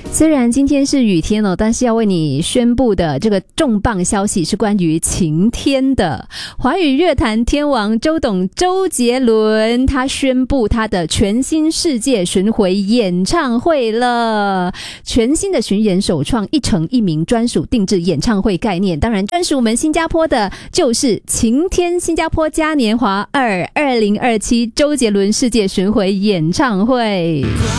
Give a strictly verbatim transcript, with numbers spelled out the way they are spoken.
虽然今天是雨天哦，但是要为你宣布的这个重磅消息是关于晴天的。华语乐坛天王周董周杰伦，他宣布他的全新世界巡回演唱会了。全新的巡演首创一城一名专属定制演唱会概念，当然专属我们新加坡的就是晴天新加坡嘉年华二二零二七周杰伦世界巡回演唱会。